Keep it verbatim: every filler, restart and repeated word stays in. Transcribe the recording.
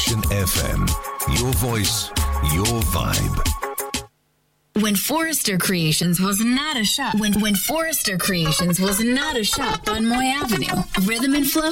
Nation F M. Your voice, your vibe. When Forrester Creations was not a shop. When when Forrester Creations was not a shop on Moy Avenue. Rhythm and Flow